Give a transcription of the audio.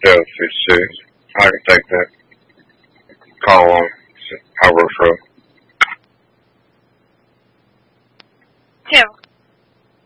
selfish too. I can take that call on High Road Road. 2.